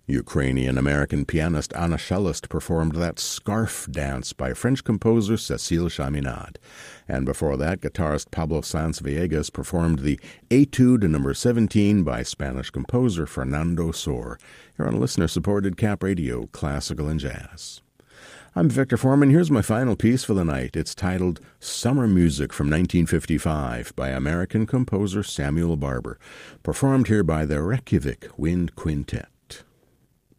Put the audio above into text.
Ukrainian-American pianist Anna Shellist performed that Scarf Dance by French composer Cécile Chaminade. And before that, guitarist Pablo Sanz-Villegas performed the Etude No. 17 by Spanish composer Fernando Sor. Here on listener-supported Cap Radio, Classical and Jazz. I'm Victor Foreman. Here's my final piece for the night. It's titled Summer Music from 1955 by American composer Samuel Barber, performed here by the Reykjavik Wind Quintet.